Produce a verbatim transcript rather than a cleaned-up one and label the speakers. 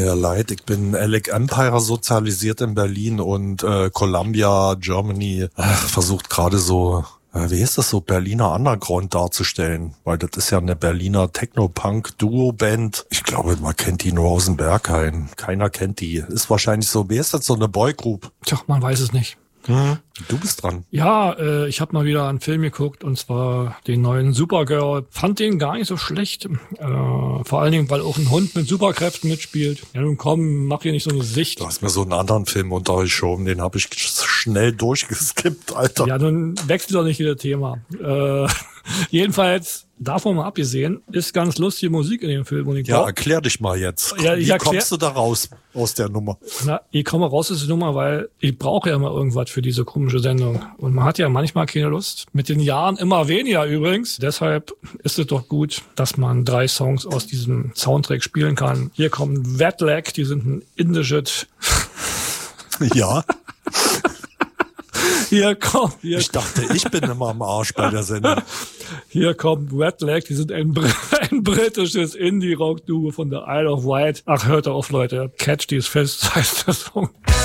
Speaker 1: mir ja leid, ich bin Alec Empire sozialisiert in Berlin und äh, Columbia, Germany, äh, versucht gerade so, äh, wie heißt das so, Berliner Underground darzustellen, weil das ist ja eine Berliner Techno-Punk-Duo-Band. Ich glaube, man kennt die in Rosenberg keinen. Keiner kennt die. Ist wahrscheinlich so, wie ist das, so eine Boygroup?
Speaker 2: Tja, man weiß es nicht.
Speaker 1: Hm, du bist dran.
Speaker 2: Ja, äh, ich habe mal wieder einen Film geguckt, und zwar den neuen Supergirl. Fand den gar nicht so schlecht. Äh, vor allen Dingen, weil auch ein Hund mit Superkräften mitspielt. Ja, nun komm, mach hier nicht so eine Sicht.
Speaker 1: Du hast mir so einen anderen Film untergeschoben, den habe ich schnell durchgeskippt, Alter.
Speaker 2: Ja, nun wechselt doch nicht wieder Thema. Äh, jedenfalls, davon mal abgesehen, ist ganz lustige Musik in dem Film. Und ich
Speaker 1: Ja,
Speaker 2: glaub,
Speaker 1: erklär dich mal jetzt.
Speaker 2: Ja, ich
Speaker 1: Wie
Speaker 2: erklär-
Speaker 1: kommst du da raus aus der Nummer?
Speaker 2: Na, ich komme raus aus der Nummer, weil ich brauche ja mal irgendwas für diese komische Sendung. Und man hat ja manchmal keine Lust. Mit den Jahren immer weniger übrigens. Deshalb ist es doch gut, dass man drei Songs aus diesem Soundtrack spielen kann. Hier kommt Wet Leg, die sind ein indisches...
Speaker 1: Ja.
Speaker 2: Hier kommt... Hier
Speaker 1: Ich dachte, ich bin immer am Arsch bei der Sendung.
Speaker 2: Hier kommt Wet Leg, die sind ein, Br- ein britisches Indie-Rock-Duo von der Isle of Wight. Ach, hört auf, Leute. Catch dies fest, heißt der Song.